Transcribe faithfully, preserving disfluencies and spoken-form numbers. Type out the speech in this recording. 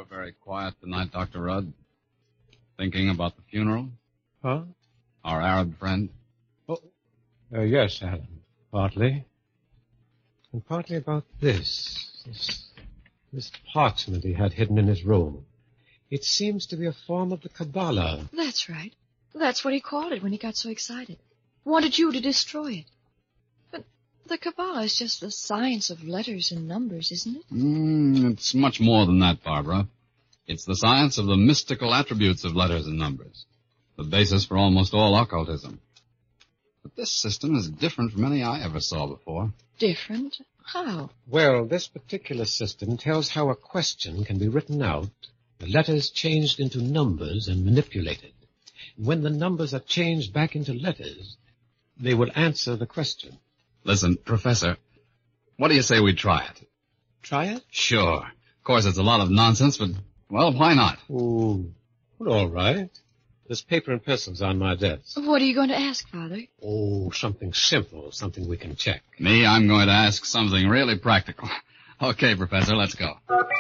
very quiet tonight, Doctor Rudd? Thinking about the funeral? Huh? Our Arab friend? Oh, uh, yes, Alan. Partly. And partly about this. This, this parchment he had hidden in his room. It seems to be a form of the Kabbalah. That's right. That's what he called it when he got so excited. Wanted you to destroy it. But the Kabbalah is just the science of letters and numbers, isn't it? Mm, it's much more than that, Barbara. It's the science of the mystical attributes of letters and numbers. The basis for almost all occultism. But this system is different from any I ever saw before. Different? How? Well, this particular system tells how a question can be written out, the letters changed into numbers and manipulated. When the numbers are changed back into letters, they will answer the question. Listen, Professor, what do you say we try it? Try it? Sure. Of course, it's a lot of nonsense, but, well, why not? Oh, well, all right. This paper and pencil's on my desk. What are you going to ask, Father? Oh, something simple, something we can check. Me, I'm going to ask something really practical. Okay, Professor, let's go.